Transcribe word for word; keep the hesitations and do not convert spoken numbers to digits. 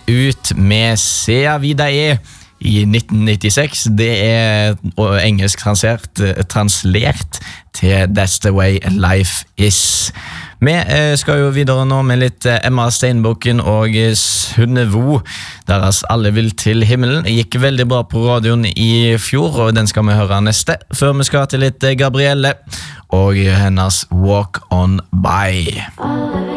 ut med Sea Vida E i nitten nittiseks. Det er engelsk translert, translert til That's the way life is. Vi skal jo videre nå med litt Emma Steinbukken og Sunnevo, deres Alle vil til himmelen. Det gikk veldig bra på radioen i fjor, og den skal vi høre neste. Før vi skal til litt Gabrielle og hennes Walk on by.